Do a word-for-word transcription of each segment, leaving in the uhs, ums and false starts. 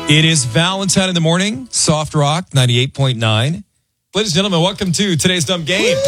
It is Valentine in the morning, Soft Rock ninety-eight point nine. Ladies and gentlemen, welcome to today's dumb game.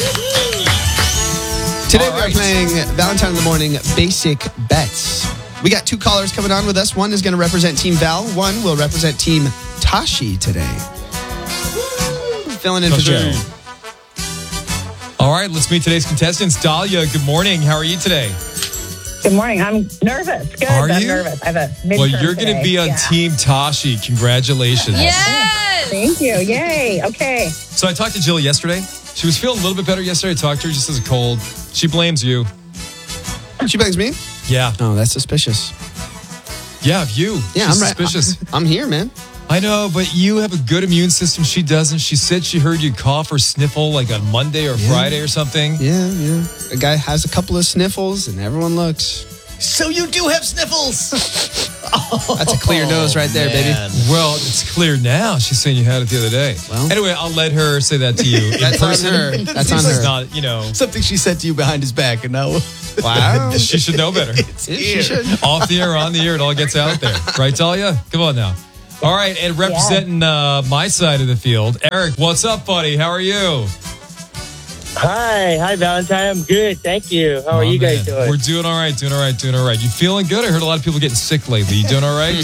Today All we right. are playing Valentine in the morning basic bets. We got two callers coming on with us. One is going to represent Team Val. One will represent Team Tashi today. Filling in for Drew. All right, let's meet today's contestants. Dahlia, good morning. How are you today? Good morning. I'm nervous. Good. Are I'm you? nervous. I have a midterm Well, you're going to today. be on Yeah. Team Tashi. Congratulations. Yes! Thank you. Yay. Okay. So I talked to Jill yesterday. She was feeling a little bit better yesterday. I talked to her just as a cold. She blames you. She blames me? Yeah. Oh, that's suspicious. Yeah, you. Yeah, She's I'm right. suspicious. I'm here, man. I know, but you have a good immune system. She doesn't. She said she heard you cough or sniffle like on Monday or Friday or something. Yeah, yeah. A guy has a couple of sniffles and everyone looks. So you do have sniffles. That's a clear nose right there, baby. Well, it's clear now. She's saying you had it the other day. Well. Anyway, I'll let her say that to you in That's on person. her. That's on This is her. not, you know, Something she said to you behind his back, and now Wow. she should know better. it's Yeah, here. she should. Off the air, on the air, it all gets out there. Right, Talia? Come on now. All right, and representing uh, my side of the field, Eric, what's up, buddy? How are you? Hi, hi, Valentine. I'm good, thank you. How are Oh, you guys man. doing? We're doing all right, doing all right, doing all right. You feeling good? I heard a lot of people getting sick lately. You doing all right?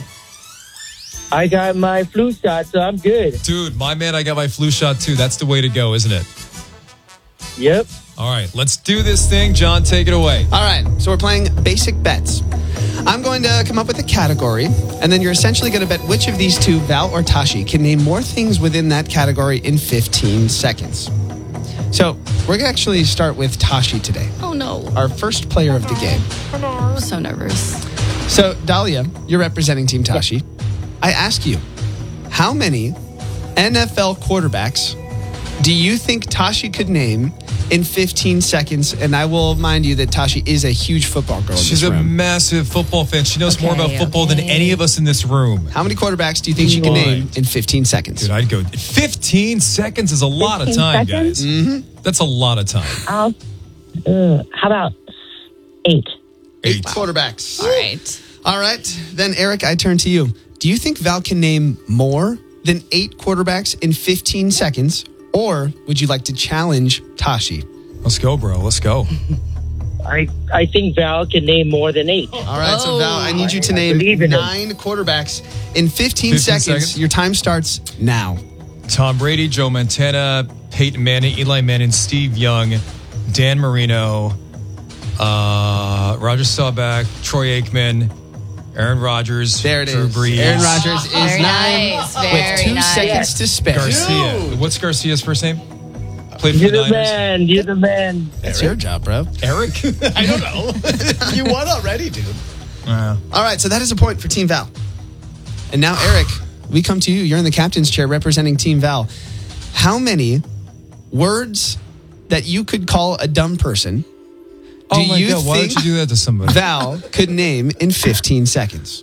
I got my flu shot, so I'm good. Dude, my man, I got my flu shot too. That's the way to go, isn't it? Yep. All right, let's do this thing. John, take it away. All right, so we're playing basic bets. I'm going to come up with a category, and then you're essentially going to bet which of these two, Val or Tashi, can name more things within that category in fifteen seconds. So we're going to actually start with Tashi today, Oh no. our first player of the game. I'm so nervous. So, Dahlia, you're representing Team Tashi. I ask you, how many N F L quarterbacks do you think Tashi could name in fifteen seconds? And I will mind you that Tashi is a huge football girl in She's this a room. massive football fan. She knows more Okay, about football than okay. any of us in this room. How many quarterbacks do you think she can Right. name in fifteen seconds? Dude, I'd go. fifteen seconds is a lot of fifteen time, seconds? guys. Mm-hmm. That's a lot of time. I'll, uh, how about eight? Eight quarterbacks. All right. All right. Then, Eric, I turn to you. Do you think Val can name more than eight quarterbacks in fifteen seconds? Or would you like to challenge Tashi? Let's go, bro. Let's go. I I think Val can name more than eight. All right, so Val, I need you to I name believe in him. nine quarterbacks in fifteen, fifteen seconds. seconds. Your time starts now. Tom Brady, Joe Montana, Peyton Manning, Eli Manning, Steve Young, Dan Marino, uh, Roger Staubach, Troy Aikman, Aaron Rodgers, There it Drew is. Brees, Aaron Rodgers is Very nine nice. with Very two nice. seconds to spare. Garcia. What's Garcia's first name? Played for You're the the Niners. man. You're the man. That's your job, bro. Eric. I don't know. You won already, dude. Uh, All right, so that is a point for Team Val. And now, Eric, we come to you. You're in the captain's chair representing Team Val. How many words that you could call a dumb person do oh my you God! Why think don't you do that to somebody? Val could name in fifteen seconds?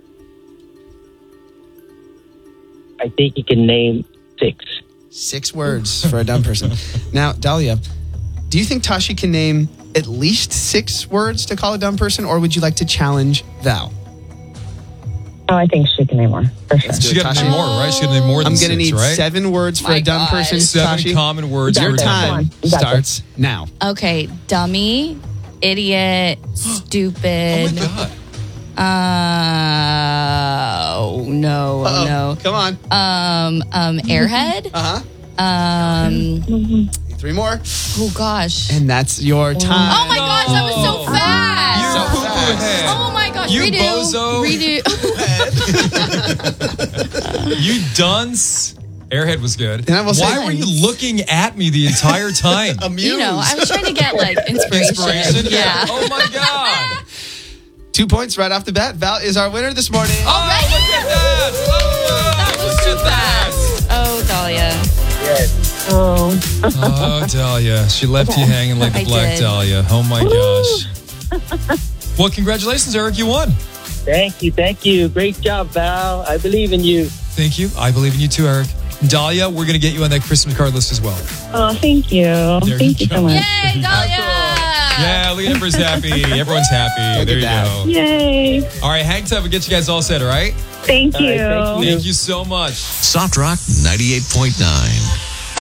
I think he can name six. Six words for a dumb person. Now, Dahlia, do you think Tashi can name at least six words to call a dumb person, or would you like to challenge Val? Oh, I think she can name more, for sure. She got to Tashi. name more, right? She got to name more than I'm going to six, need right? seven words for My a dumb God. person. Seven Tashi, common words. your for a dumb time Come on, you got starts now. Okay. Dummy, idiot, Oh stupid. my God. Uh, oh no, Uh-oh. no. Come on. Um, um, airhead. Uh huh. Um, Three more. oh gosh. And that's your time. Oh my gosh, that was so fast. You So poo-poo fast. head. Oh my gosh, You redo, bozo. redo. You dunce. Airhead was good. And I will say- Why were you looking at me the entire time? Amused. You know, I was trying to get like inspiration. Inspiration? Yeah. Oh my God. Two points right off the bat. Val is our winner this morning. Oh, look at that. Oh, That was look too at that. fast. Oh, Dahlia. Yes. Oh, Oh, Dahlia. She left you hanging like a I black did. Dahlia. Oh my gosh. Well, congratulations, Eric. You won. Thank you. Thank you. Great job, Val. I believe in you. Thank you. I believe in you too, Eric. Dahlia, we're going to get you on that Christmas card list as well. oh, thank you. There thank you you go. so much. Yay, Dahlia. Yeah, look at Emperor's happy. Everyone's happy. Look there at you that. go. Yay. All right, hang tough. We'll get you guys all set, all right? Thank you. All right, thank you. Thank you so much. Soft Rock ninety-eight point nine.